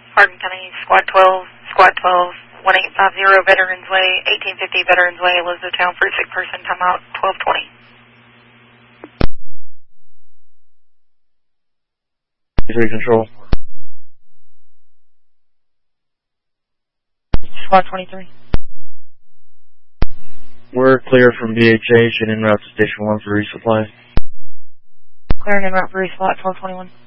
Hardin County, Squad 12, Squad 12, 1850 Veterans Way, 1850 Veterans Way, Elizabethtown, for a sick person, timeout 1220. Control. Squad 23. We're clear from BHH and en route to Station 1 for resupply. Clearing en route for resupply at 1221.